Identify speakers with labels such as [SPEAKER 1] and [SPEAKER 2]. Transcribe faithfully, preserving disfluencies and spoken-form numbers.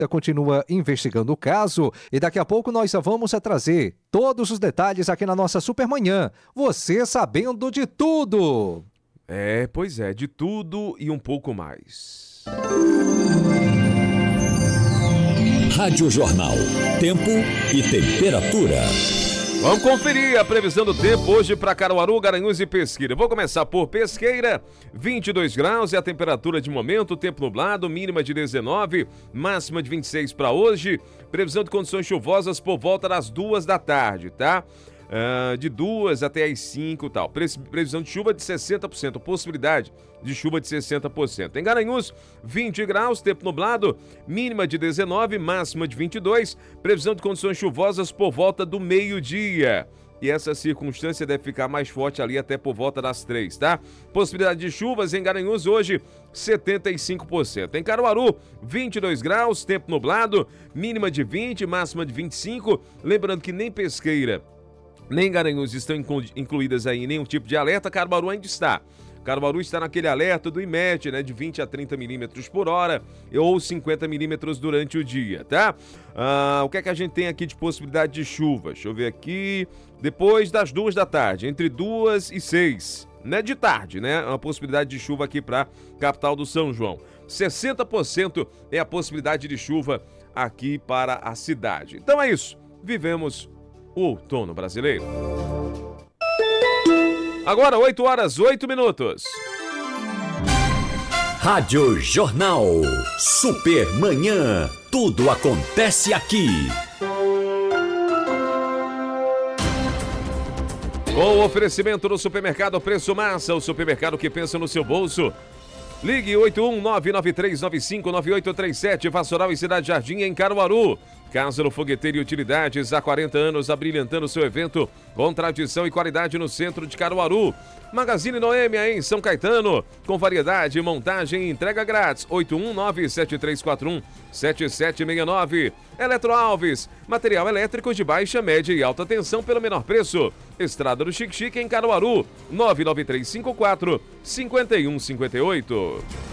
[SPEAKER 1] continua investigando o caso e daqui a pouco nós vamos trazer todos os detalhes aqui na nossa Supermanhã. Você sabendo de tudo.
[SPEAKER 2] É, pois é, de tudo e um pouco mais.
[SPEAKER 3] Rádio Jornal. Tempo e temperatura.
[SPEAKER 2] Vamos conferir a previsão do tempo hoje para Caruaru, Garanhuns e Pesqueira. Vou começar por Pesqueira, vinte e dois graus é a temperatura de momento, tempo nublado, mínima de dezenove, máxima de vinte e seis para hoje. Previsão de condições chuvosas por volta das duas da tarde, tá? Uh, de duas até as cinco e tal. Previsão de chuva de sessenta por cento, possibilidade de chuva de sessenta por cento. Em Garanhuns, vinte graus, tempo nublado, mínima de dezenove, máxima de vinte e dois. Previsão de condições chuvosas por volta do meio-dia. E essa circunstância deve ficar mais forte ali até por volta das três, tá? Possibilidade de chuvas em Garanhuns hoje, setenta e cinco por cento. Em Caruaru, vinte e dois graus, tempo nublado, mínima de vinte, máxima de vinte e cinco. Lembrando que nem Pesqueira nem Garanhuns estão inclu- incluídas aí em nenhum tipo de alerta, Caruaru ainda está. Caruaru está naquele alerta do I M E T, né, de vinte a trinta milímetros por hora ou cinquenta milímetros durante o dia, tá? Ah, o que é que a gente tem aqui de possibilidade de chuva? Deixa eu ver aqui. Depois das duas da tarde, entre duas e seis, né, de tarde, né, a possibilidade de chuva aqui para capital do São João. sessenta por cento é a possibilidade de chuva aqui para a cidade. Então é isso. Vivemos o outono brasileiro. Agora, oito horas, oito minutos.
[SPEAKER 3] Rádio Jornal. Supermanhã. Tudo acontece aqui.
[SPEAKER 2] Com o oferecimento do Supermercado Preço Massa, o supermercado que pensa no seu bolso. Ligue oito um nove nove três nove cinco nove oito três sete, Vassoural e Cidade Jardim, em Caruaru. Casa do Fogueteiro e Utilidades, há quarenta anos, abrilhantando seu evento com tradição e qualidade no centro de Caruaru. Magazine Noêmia, em São Caetano, com variedade, montagem e entrega grátis. oito um nove sete três quatro um sete sete seis nove. Eletro Alves, material elétrico de baixa, média e alta tensão pelo menor preço. Estrada do Chique Chique, em Caruaru, nove nove três cinco quatro cinco um cinco oito.